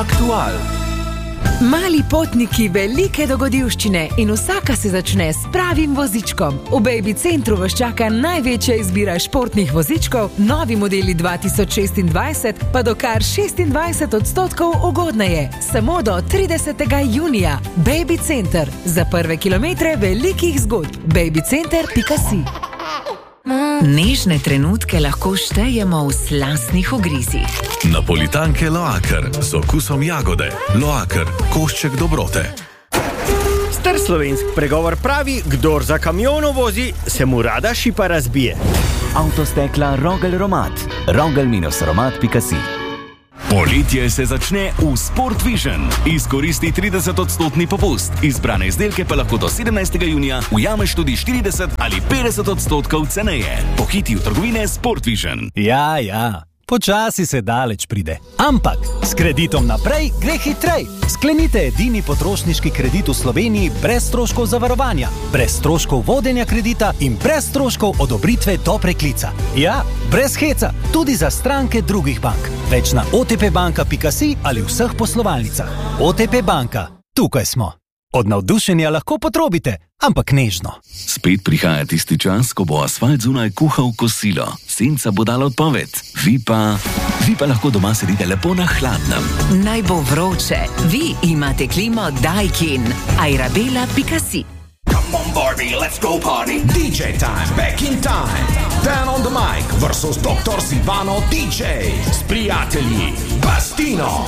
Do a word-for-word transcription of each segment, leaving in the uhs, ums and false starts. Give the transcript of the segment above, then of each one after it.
Aktual. Mali potniki, velike dogodivščine in vsaka se začne s pravim vozičkom. V Baby Centru vas čaka največja izbira športnih vozičkov, novi modeli dva tisoč šestindvajset pa do kar šestindvajset odstotkov ugodneje. Samo do tridesetega junija. Baby Center. Za prve kilometre velikih zgodb. baby center pika si. Nežne trenutke lahko štejemo v slastnih ugrizih. Napolitanke Loaker z okusom jagode. Loaker, košček dobrote. Star slovenski pregovor pravi, kdor za kamionom vozi, se mu rada šipa razbije. Avtostekla Rogel Romat. rogel romat pika si. Poletje se začne v Sport Vision. Izkoristi trideset odstotni popust. Izbrane izdelke pa lahko do sedemnajstega junija ujameš tudi štirideset ali petdeset odstotkov ceneje. Pohiti v trgovine Sport Vision. Ja, ja, počasi se daleč pride. Ampak s kreditom naprej gre hitrej. Sklenite edini potrošniški kredit v Sloveniji brez stroškov zavarovanja, brez stroškov vodenja kredita in brez stroškov odobritve do preklica. Ja, brez heca, tudi za stranke drugih bank. Več na o te pe banka pika si ali vseh poslovalnicah. O te pe banka, tukaj smo. Od navdušenja lahko potrobite, ampak nežno. Spet prihaja tisti čas, ko bo asfalt zunaj kuhal kosilo. Senca bo dala odpoved. Vi pa... Vi pa lahko doma sedite lepo na hladnem. Naj bo vroče. Vi imate klimo Daikin. airabela pika si. Come on Barbie, let's go party. D J time, back in time. Dan on the mic versus doktor Silvano D J. S prijatelji Bastino.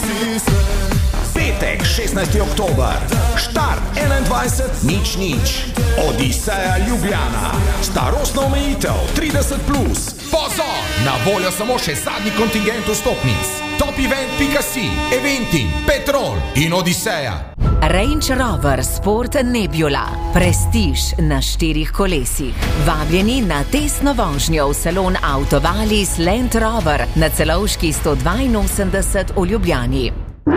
Petek, šestnajsti oktober. Štart enaindvajset nič nič. Odiseja Ljubljana. Starostna omejitev trideset plus. Pozor! Na voljo samo še zadnji kontingent vstopnic. top event pika si, Eventim, Petrol in Odiseja. Range Rover Sport Nebula. Prestiž na štirih kolesih. Vabljeni na testno vožnjo v salon Autovalis Land Rover na Celovški sto dvainosemdeset v Ljubljani.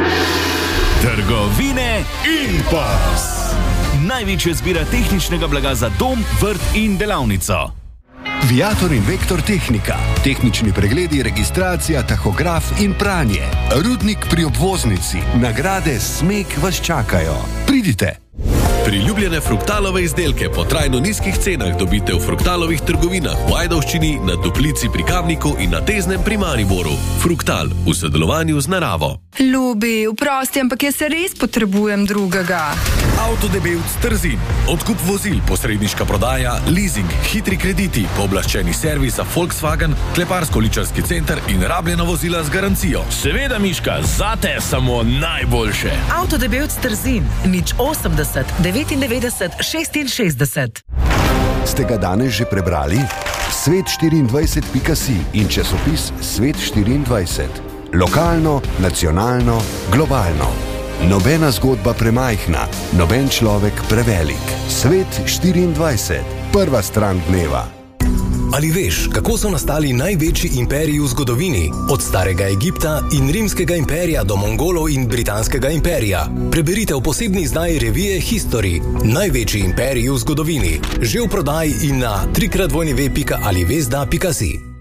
Trgovine Impulz. Največja zbira tehničnega blaga za dom, vrt in delavnico. Viator in Vektor Tehnika. Tehnični pregledi, registracija, tahograf in pranje. Rudnik pri obvoznici. Nagrade Smeg vas čakajo. Pridite! Priljubljene Fruktalove izdelke po trajno nizkih cenah dobite v Fruktalovih trgovinah v Ajdovščini, na Duplici pri Kamniku in na Teznem pri Mariboru. Fruktal v sodelovanju z naravo. Ljubi, vprosti, ampak jaz se res potrebujem drugega. Avtodebevc Trzin. Odkup vozil, posredniška prodaja, leasing, hitri krediti, pooblaščeni servis za Volkswagen, kleparsko-ličarski center in rabljena vozila z garancijo. Seveda, Miška, zate samo najboljše. Avtodebevc Trzin. nič osemdeset devetindevetdeset šestinšestdeset. Ste ga danes že prebrali? svet štiriindvajset pika si in časopis Svet štiriindvajset. Lokalno, nacionalno, globalno. Nobena zgodba premajhna, noben človek prevelik. Svet štiriindvajset. Prva stran dneva. Ali veš, kako so nastali največji imperiji v zgodovini? Od starega Egipta in rimskega imperija do Mongolov in britanskega imperija. Preberite v posebni izdaji revije History. Največji imperiji v zgodovini. Že v prodaji in na trikrat dvojni ve pika ali vezda pika si.